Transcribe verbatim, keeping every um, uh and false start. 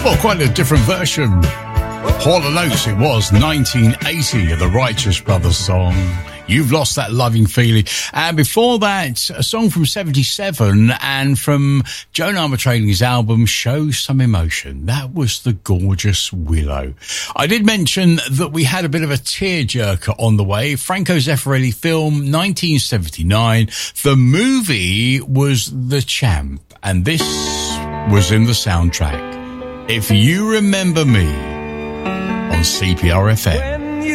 Well, quite a different version. Hall and Oates, it was nineteen eighty, the Righteous Brothers song. You've Lost That Loving Feeling. And before that, a song from seventy-seven and from Joan Armatrading's album Show Some Emotion. That was The Gorgeous Willow. I did mention that we had a bit of a tearjerker on the way. Franco Zeffirelli film, nineteen seventy-nine. The movie was The Champ, and this was in the soundtrack. If You Remember Me, on C P R F M.